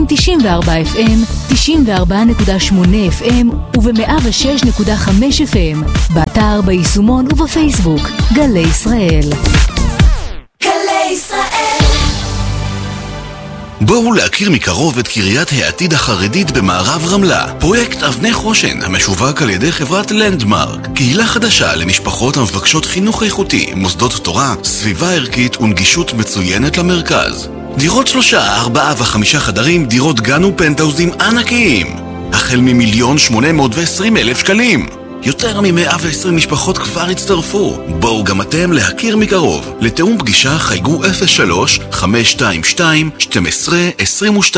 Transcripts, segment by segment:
94 FM, 94.8 FM וב-106.5 FM, באתר, ביישומון ובפייסבוק, גלי ישראל. גלי ישראל. בואו להכיר מקרוב את קריית העתיד החרדית במערב רמלה. פרויקט אבני חושן המשווק על ידי חברת לנדמרק. קהילה חדשה למשפחות המבקשות חינוך איכותי, מוסדות תורה, סביבה ערכית ונגישות מצוינת למרכז. דירות 3, 4 ו5 חדרים, דירות גן ופנטאוזים ענקיים. החל מ1,820,000 שקלים. יותר מ120 משפחות כבר הצטרפו. בואו גם אתם להכיר מקרוב. לתאום פגישה חייגו 03-522-1222.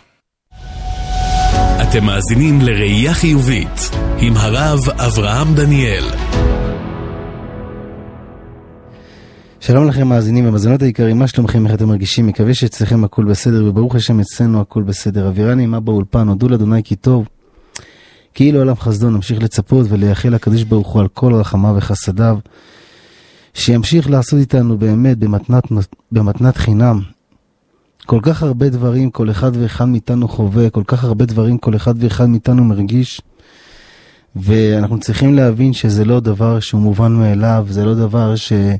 אתם מאזינים לראייה חיובית עם הרב אברהם דניאל. שלום לכם מאזינים ומאזינות היקרים, מה שלומכם, איך אתם מרגישים? מקווה שאצלכם הכל בסדר, וברוך השם אצלנו הכל בסדר. אווירה נעימה באולפן, הודו לאדוני כי טוב, כאילו עולם חסדו. נמשיך לצפות ולייחל לקדוש ברוך הוא על כל רחמיו וחסדיו, שימשיך לעשות איתנו באמת במתנת חינם. כל כך הרבה דברים כל אחד ואחד מאיתנו חווה, כל כך הרבה דברים כל אחד ואחד מאיתנו מרגיש, ואנחנו צריכים להבין שזה לא דבר שהוא מובן מאליו, זה לא דבר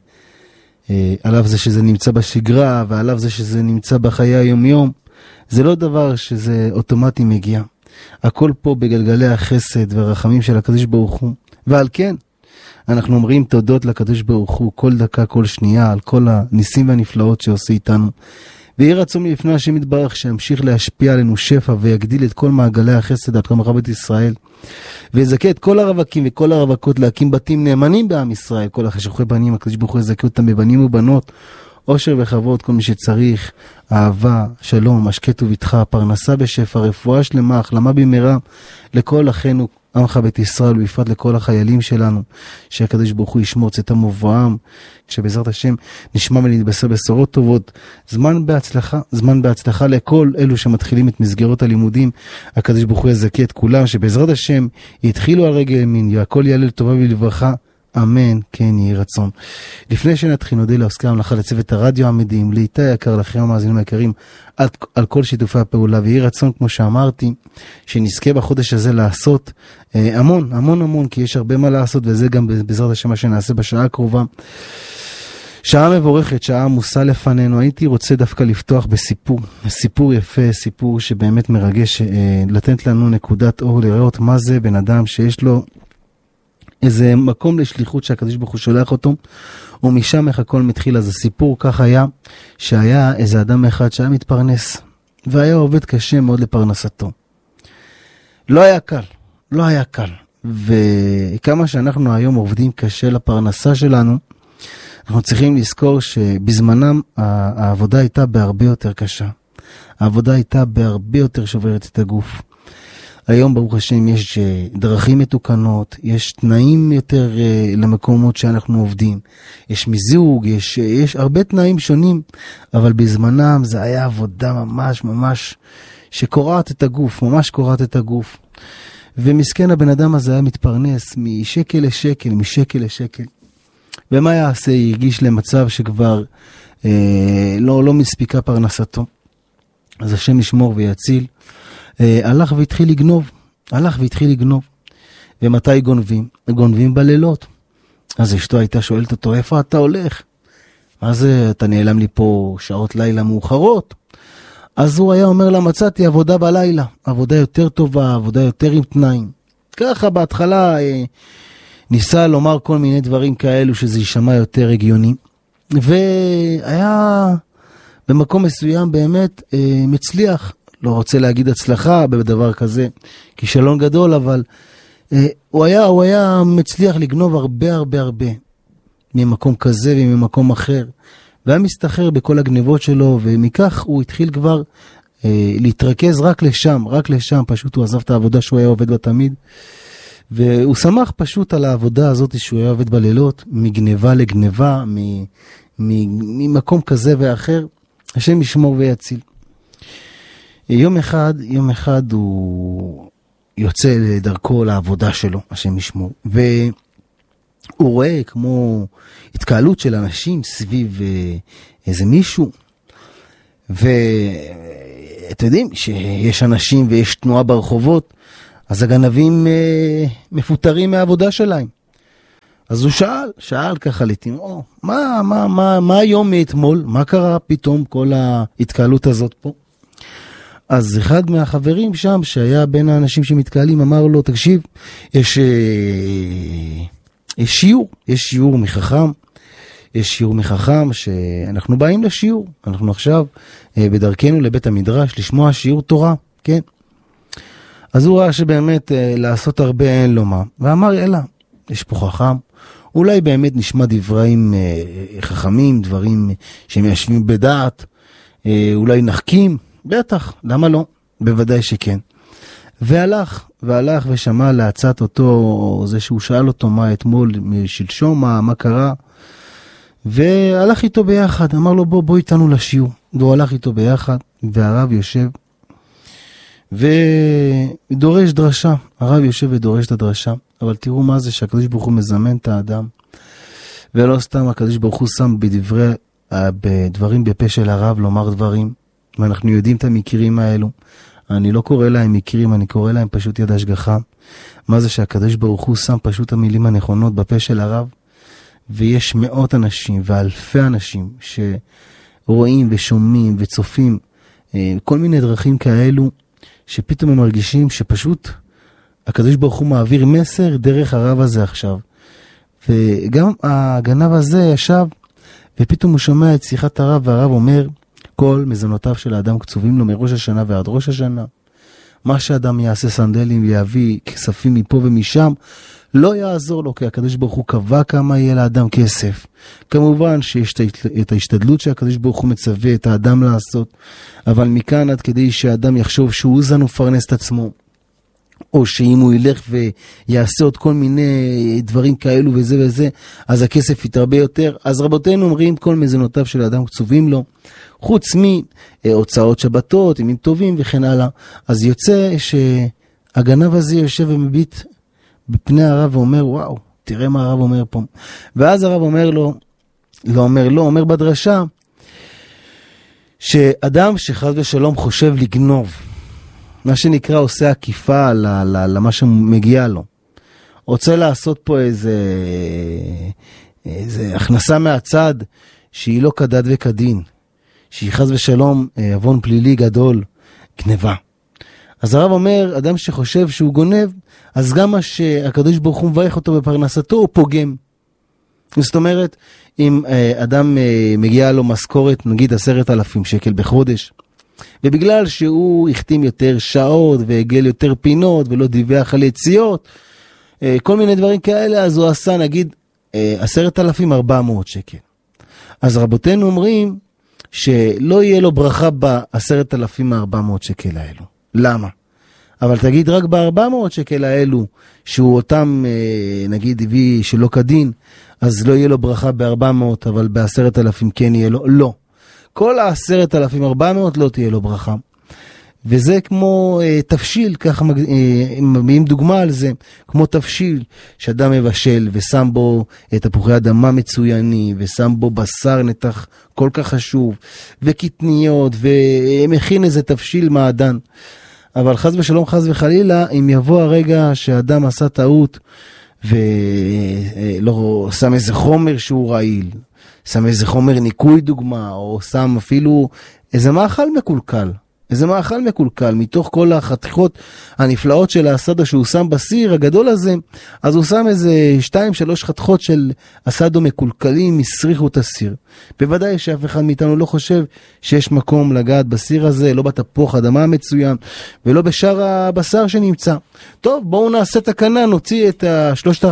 עליו זה שזה נמצא בשגרה, ועליו זה שזה נמצא בחיי היום-יום. זה לא דבר שזה אוטומטי מגיע. הכל פה בגלגלי החסד והרחמים של הקדוש ברוך הוא. ועל כן, אנחנו אומרים תודות לקדוש ברוך הוא כל דקה, כל שנייה, על כל הניסים והנפלאות שעושה איתנו. ויהי רצון מלפני השם יתברך שימשיך להשפיע עלינו שפע ויגדיל את כל מעגלי החסד עד כמה בית ישראל, ויזכה את כל הרווקים וכל הרווקות להקים בתים נאמנים בעם ישראל. כל החשוכי בנים הקדוש ברוך הוא יזכה אותם בבנים ובנות, עושר וכבוד, כל מי שצריך, אהבה, שלום, השקט ובטחה, פרנסה בשפע, רפואה שלמה, החלמה במהרה לכל אחינו עמך בית ישראל, ובפרט לכל החיילים שלנו, שהקדוש ברוך הוא ישמור צאתם ובואם, שבעזרת השם נשמע ונתבשר בשורות טובות. זמן בהצלחה לכל אלו שמתחילים את מסגרות הלימודים. הקדוש ברוך הוא יזכה את כולם, שבעזרת השם יתחילו על רגל ימין, והכל יעלה לטובה ולברכה, אמן, כן יהי רצון. לפני שנתחיל נודה לעוסקי המלאכה, לצוות הרדיו המדהים, לאיתי היקר, לכם המאזינים היקרים, על כל שיתופי הפעולה, ויהי רצון, כמו שאמרתי, שנזכה בחודש הזה לעשות המון, כי יש הרבה מה לעשות, וזה גם בעזרת השם מה שנעשה בשעה הקרובה. שעה מבורכת, שעה עמוסה לפנינו. הייתי רוצה דווקא לפתוח סיפור יפה, סיפור שבאמת מרגש, לתת לנו נקודת אור, לראות מה זה בן אדם שיש לו איזה מקום לשליחות שהקדוש ברוך הוא שולח אותו, ומשם איך הכל מתחיל. אז הסיפור כך היה, שהיה איזה אדם אחד שהיה מתפרנס, והיה עובד קשה מאוד לפרנסתו. לא היה קל. וכמה שאנחנו היום עובדים קשה לפרנסה שלנו, אנחנו צריכים לזכור שבזמנם העבודה הייתה בהרבה יותר קשה. העבודה הייתה בהרבה יותר שוברת את הגוף. היום ברוך השם יש דרכים מתוקנות, יש תנאים יותר למקומות שאנחנו עובדים, יש מיזוג, יש הרבה תנאים שונים, אבל בזמנם זה היה עבודה ממש שקורעת את הגוף, ממש קורעת את הגוף. ומסכן הבן אדם הזה היה מתפרנס משקל לשקל. ומה יעשה? הרגיש למצב שכבר לא מספיקה פרנסתו. אז השם ישמור ויציל. הלך והתחיל לגנוב. ומתי גונבים? גונבים בלילות. אז אשתו הייתה שואלת אותו, איפה אתה הולך? מה זה, אתה נעלם לי פה שעות לילה מאוחרות? אז הוא היה אומר לה, מצאתי עבודה בלילה, עבודה יותר טובה, עבודה יותר עם תנאים. ככה בהתחלה ניסה לומר כל מיני דברים כאלו שזה יישמע יותר הגיוני. והיה במקום מסוים באמת מצליח, לא רוצה להגיד הצלחה בדבר כזה, כישלון גדול, אבל הוא היה מצליח לגנוב הרבה ממקום כזה וממקום אחר, והיה מסתחרר בכל הגניבות שלו, ומכך הוא התחיל כבר להתרכז רק לשם, פשוט הוא עזב את העבודה שהוא היה עובד בה תמיד, והוא שמח פשוט על העבודה הזאת שהוא היה עובד בלילות, מגניבה לגניבה, ממקום כזה ואחר. השם ישמור ויציל. יום אחד הוא יוצא לדרכו לעבודה שלו, השם ישמור, והוא רואה כמו התקהלות של אנשים סביב איזה מישהו, אתם יודעים שיש אנשים ויש תנועה ברחובות, אז הגנבים מפוטרים מהעבודה שלהם. אז הוא שאל ככה לתמעו, מה היום מאתמול? מה קרה פתאום כל ההתקהלות הזאת פה? אז אחד מהחברים שם, שהיה בין האנשים שמתקהלים, אמר לו, תקשיב, יש שיעור מחכם, שאנחנו באים לשיעור, אנחנו עכשיו בדרכנו לבית המדרש, לשמוע שיעור תורה, כן? אז הוא ראה שבאמת לעשות הרבה אין לו מה, ואמר, יאללה, יש פה חכם, אולי באמת נשמע דברים חכמים, דברים שמיישבים בדעת, אולי נחכים, בטח, למה לא? בוודאי שכן. והלך ושמע להצעת אותו, זה שהוא שאל אותו מה אתמול, שלשום, מה קרה, והלך איתו ביחד, אמר לו בוא איתנו לשיעור, והוא הלך איתו ביחד, והרב יושב, ודורש דרשה, הרב יושב ודורש את הדרשה, אבל תראו מה זה שהקדוש ברוך הוא מזמן את האדם, ולא סתם הקדוש ברוך הוא שם בדברים בפה של הרב לומר דברים, ואנחנו יודעים את המקרים האלו, אני לא קורא להם מקרים, אני קורא להם פשוט יד השגחה, מה זה שהקדוש ברוך הוא שם פשוט המילים הנכונות בפה של הרב, ויש מאות אנשים ואלפי אנשים שרואים ושומעים וצופים כל מיני דרכים כאלו, שפתאום הם מרגישים שפשוט הקדוש ברוך הוא מעביר מסר דרך הרב הזה עכשיו. וגם הגנב הזה ישב, ופתאום הוא שומע את שיחת הרב, והרב אומר, כל מזונותיו של האדם קצובים לו מראש השנה ועד ראש השנה. מה שאדם יעשה סנדלים ויביא כספים מפה ומשם, לא יעזור לו, כי הקדוש ברוך הוא קבע כמה יהיה לאדם כסף. כמובן שיש את ההשתדלות שהקדוש ברוך הוא מצווה את האדם לעשות, אבל מכאן עד כדי שהאדם יחשוב שהוא זן ופרנס את עצמו, או שאם הוא ילך ויעשה עוד כל מיני דברים כאלו וזה וזה, אז הכסף יתרבה יותר. אז רבותינו אומרים, כל מזונותיו של האדם קצובים לו, חוץ מהוצאות שבתות, ימים טובים וכן הלאה. אז יוצא שהגנב הזה יושב ומביט בפני הרב ואומר, וואו, תראה מה הרב אומר פה. ואז הרב אומר לו, אומר בדרשה, שאדם שחד ושלום חושב לגנוב, מה שנקרא עושה עקיפה למה שמגיע לו, רוצה לעשות פה איזה הכנסה מהצד שהיא לא כדת וכדין, שהיא חס ושלום עוון פלילי גדול, גנבה. אז הרב אומר, אדם שחושב שהוא גונב, אז גם מה שהקדוש ברוך הוא מברך אותו בפרנסתו, הוא פוגם. זאת אומרת, אם אדם מגיע לו משכורת, נגיד 10,000 שקל בחודש, ובגלל שהוא החתים יותר שעות והגל יותר פינות ולא דיווח על יציאות, כל מיני דברים כאלה, אז הוא עשה נגיד 10,400 שקל. אז רבותינו אומרים שלא יהיה לו ברכה ב10,400 שקל האלו. למה? אבל תגיד רק ב400 שקל האלו, שהוא אותם נגיד הביא שלא כדין, אז לא יהיה לו ברכה ב400, אבל ב10,000 כן יהיה לו. לא. כל 10,400 לא תהיה לו ברכה. וזה כמו תפשיל, ככה מביאים דוגמה על זה, כמו תפשיל שאדם מבשל ושם בו תפוחי אדמה מצויני, ושם בו בשר נתח כל כך חשוב, וקטניות, ומכין איזה תפשיל מעדן. אבל חס ושלום, חס וחלילה, אם יבוא הרגע שאדם עשה טעות, ולא שם איזה חומר שהוא רעיל, שם איזה חומר ניקוי דוגמה, או שם אפילו איזה מאכל מקולקל, מתוך כל החתיכות הנפלאות של הסדו שהוא שם בסיר הגדול הזה, אז הוא שם איזה 2-3 חתיכות של הסדו מקולקלים, הסריחו את הסיר. בוודאי שאף אחד מאיתנו לא חושב שיש מקום לגעת בסיר הזה, לא בתפוח אדמה מצוין, ולא בשאר הבשר שנמצא. טוב, בואו נעשה תקנה, נוציא את 3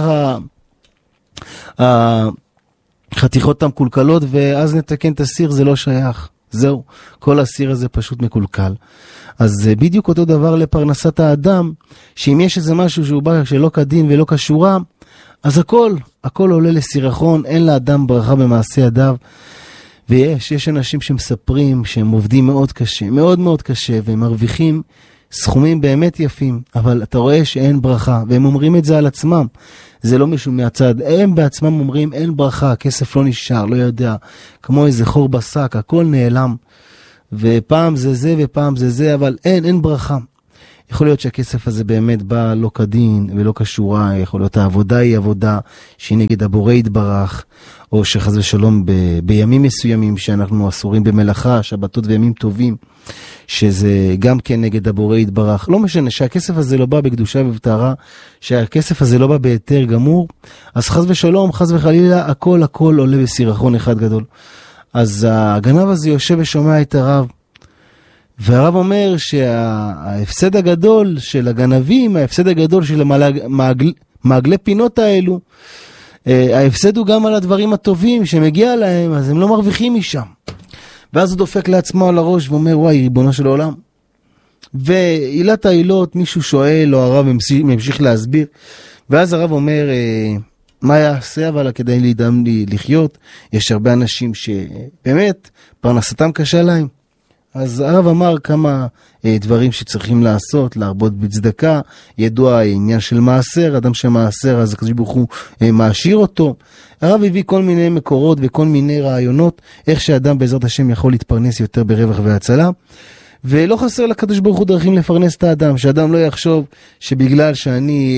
החתיכות המקולקלות, ואז נתקן את הסיר, זה לא שייך. זהו, כל הסיר הזה פשוט מקולקל. אז בדיוק אותו דבר לפרנסת האדם, שאם יש איזה משהו שהוא בא שלא כדין ולא קשורה, אז הכל עולה לסירחון, אין לאדם ברכה במעשה ידיו. ויש אנשים שמספרים שהם עובדים מאוד קשה, מאוד מאוד קשה, והם מרוויחים סכומים באמת יפים, אבל אתה רואה שאין ברכה, והם אומרים את זה על עצמם. זה לא מישהו מהצד, הם בעצמם אומרים אין ברכה, הכסף לא נשאר, לא יודע, כמו איזה חור בשק, הכל נעלם. ופעם זה ופעם זה, אבל אין ברכה. יכול להיות שהכסף הזה באמת בא לא כדין ולא כשורה, יכול להיות העבודה היא עבודה שהיא נגד הבורא יתברך, או שחס ושלום בימים מסוימים שאנחנו אסורים במלאכה, שבתות וימים טובים, שזה גם כן נגד הבורא יתברך. לא משנה, שהכסף הזה לא בא בקדושה ובטהרה, שהכסף הזה לא בא ביתר גמור, אז חס ושלום, חס וחלילה, הכל עולה בסירחון אחד גדול. אז הגנב הזה יושב ושומע את הרב, והרב אומר שההפסד הגדול של הגנבים, ההפסד הגדול של מעגלי פינות האלו, ההפסד הוא גם על הדברים הטובים שמגיע להם, אז הם לא מרוויחים משם. ואז הוא דופק לעצמו על הראש ואומר, וואי, ריבונו של העולם. ועילת העילות, מישהו שואל, או הרב ממשיך להסביר, ואז הרב אומר, מה יעשה אבל כדי להידם לחיות? יש הרבה אנשים שבאמת פרנסתם קשה להם. אז הרב אמר כמה דברים שצריכים לעשות, להרבות בצדקה, ידוע העניין של מעשר, אדם שמעשר אז הקדוש ברוך הוא מעשיר אותו. הרב הביא כל מיני מקורות וכל מיני רעיונות, איך שאדם בעזרת השם יכול להתפרנס יותר ברווח והצלה, ולא חסר לקדוש ברוך הוא דרכים לפרנס את האדם, שאדם לא יחשוב שבגלל שאני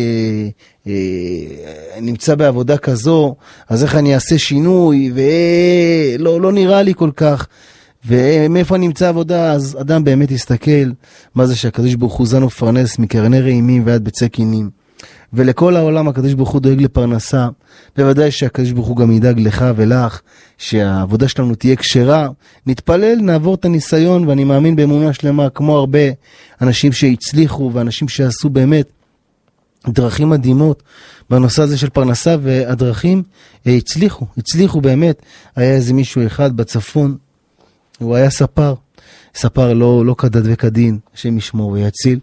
נמצא בעבודה כזו, אז איך אני אעשה שינוי, ולא נראה לי כל כך, ומאיפה נמצא עבודה, אז אדם באמת יסתכל מה זה שהקדוש ברוך הוא זן ופרנס מקרני רעימים ועד בצי קינים, ולכל העולם הקדוש ברוך הוא דואג לפרנסה. בוודאי שהקדוש ברוך הוא גם ידאג לך ולך שהעבודה שלנו תהיה כשרה. נתפלל, נעבור את הניסיון, ואני מאמין באמונה שלמה כמו הרבה אנשים שהצליחו ואנשים שעשו באמת דרכים מדהימות בנושא הזה של פרנסה, והדרכים הצליחו באמת. היה איזה מישהו אחד בצפון, הוא היה ספר לא כדת וכדין, השם ישמור ויציל,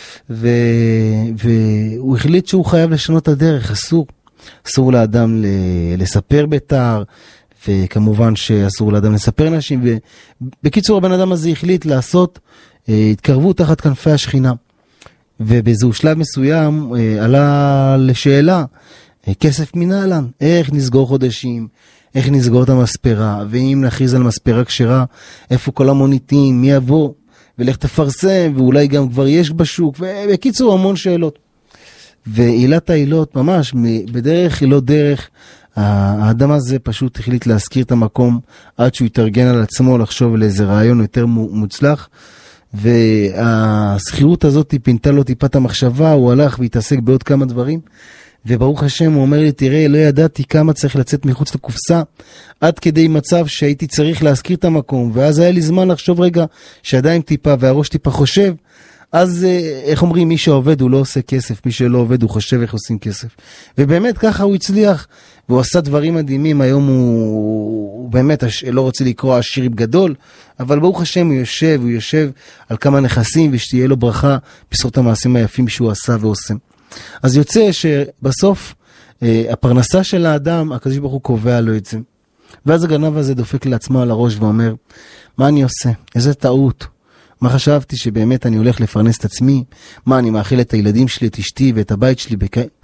והוא החליט שהוא חייב לשנות את הדרך. אסור לאדם לספר בתר, וכמובן שאסור לאדם לספר נשים, ובקיצור הבן אדם הזה החליט לעשות התקרבות תחת כנפי השכינה, ובאיזהו שלב מסוים עלה לשאלה, כסף מנהלן, איך נסגור חודשים, איך נסגור את המספרה, ואם נכריז על מספרה כשרה, איפה כל המוניטין, מי יבוא, ולך תפרסם, ואולי גם כבר יש בשוק, ובקיצור המון שאלות. ועילת העילות, ממש, בדרך לא דרך, האדם הזה פשוט החליט להזכיר את המקום, עד שהוא יתארגן על עצמו, לחשוב לאיזה רעיון יותר מוצלח, והסחירות הזאת פינתה לו טיפת המחשבה, הוא הלך והתעסק בעוד כמה דברים, וברוך השם הוא אומר לי, תראה, לא ידעתי כמה צריך לצאת מחוץ לקופסה, עד כדי מצב שהייתי צריך להזכיר את המקום, ואז היה לי זמן לחשוב רגע, שעדיין טיפה והראש טיפה חושב, אז איך אומרים, מי שעובד הוא לא עושה כסף, מי שלא עובד הוא חושב איך עושים כסף. ובאמת ככה הוא הצליח, והוא עשה דברים מדהימים. היום הוא באמת לא רוצה לקרוא עשיר גדול, אבל ברוך השם הוא יושב על כמה נכסים, ושתהיה לו ברכה בזכות המעשים היפים שהוא עשה ועושה. אז יוצא שבסוף הפרנסה של האדם, הקדוש ברוך הוא קובע לו את זה. ואז הגנב הזה דופק לעצמו על הראש ואומר, מה אני עושה? איזה טעות. מה חשבתי שבאמת אני הולך לפרנס את עצמי? מה, אני מאכיל את הילדים שלי, את אשתי ואת הבית שלי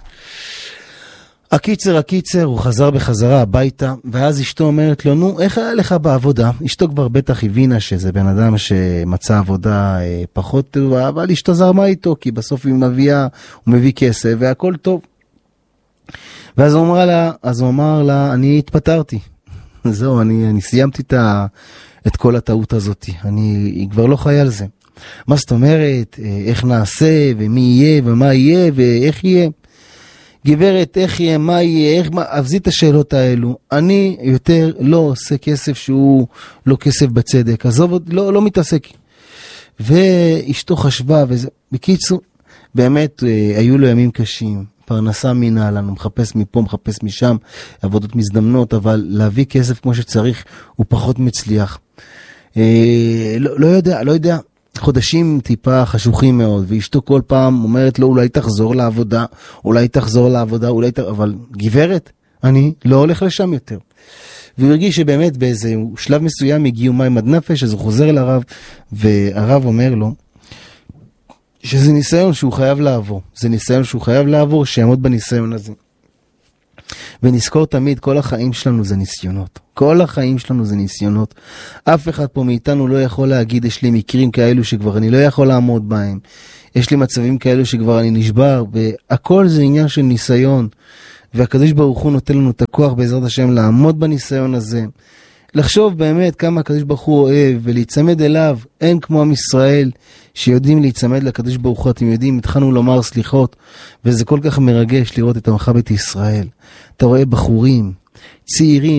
הקיצר, הוא חזר בחזרה הביתה, ואז אשתו אומרת לו, נו, איך היה לך בעבודה? אשתו כבר בטח הבינה שזה בן אדם שמצא עבודה פחות טובה, אבל אשתו זרמה איתו, כי בסוף היא מביאה, הוא מביא כסף, והכל טוב. ואז הוא אמר לה, אני התפטרתי. זהו, אני סיימתי את כל הטעות הזאת. אני כבר לא חי על זה. מה זאת אומרת? איך נעשה, ומי יהיה, ומה יהיה, ואיך יהיה? גברת, איך יהיה, מה יהיה, עבזי את השאלות האלו. אני יותר לא עושה כסף שהוא לא כסף בצדק. עזוב, לא מתעסק. ואשתו חשבה, וזה, בקיצור, באמת היו לו ימים קשים. פרנסה מינה לנו, מחפש מפה, מחפש משם, עבודות מזדמנות, אבל להביא כסף כמו שצריך, הוא פחות מצליח. לא יודע, חודשים טיפה חשוכים מאוד, ואשתו כל פעם אומרת לו, אולי תחזור לעבודה, אבל גברת, אני לא הולך לשם יותר. והוא הרגיש שבאמת באיזה שלב מסוים הגיעו מים עד נפש, אז הוא חוזר לרב, והרב אומר לו, שזה ניסיון שהוא חייב לעבור, שיעמוד בניסיון הזה. ונזכור תמיד, כל החיים שלנו זה ניסיונות. כל החיים שלנו זה ניסיונות. אף אחד פה מאיתנו לא יכול להגיד, יש לי מקרים כאלו שכבר אני לא יכול לעמוד בהם. יש לי מצבים כאלו שכבר אני נשבר, והכל זה עניין של ניסיון. והקדוש ברוך הוא נותן לנו את הכוח בעזרת השם לעמוד בניסיון הזה. לחשוב באמת כמה הקדוש ברוך הוא אוהב ולהיצמד אליו. אין כמו עם ישראל שיודעים להיצמד לקדוש ברוך הוא. אתם יודעים, התחלנו לומר סליחות, וזה כל כך מרגש לראות את עמך בית ישראל. אתה רואה בחורים, צעירים,